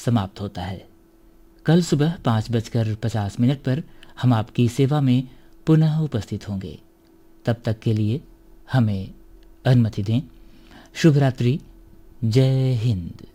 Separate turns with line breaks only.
समाप्त होता है। कल सुबह 5:50 पर हम आपकी सेवा में पुनः उपस्थित होंगे। तब तक के लिए हमें अनुमति दें। शुभ रात्रि। जय हिंद।